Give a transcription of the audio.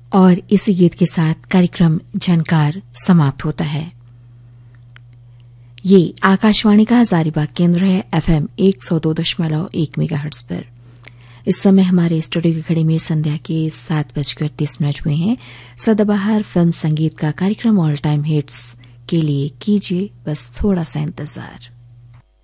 और इसी गीत के साथ कार्यक्रम झनकार समाप्त होता है। ये आकाशवाणी का हजारीबाग केंद्र है, FM 102.1 मेगाहर्ट्ज पर। इस समय हमारे स्टूडियो की घड़ी में संध्या के 7:38 हुए हैं। सदाबहार फिल्म संगीत का कार्यक्रम ऑल टाइम हिट्स के लिए कीजिए बस थोड़ा सा इंतजार।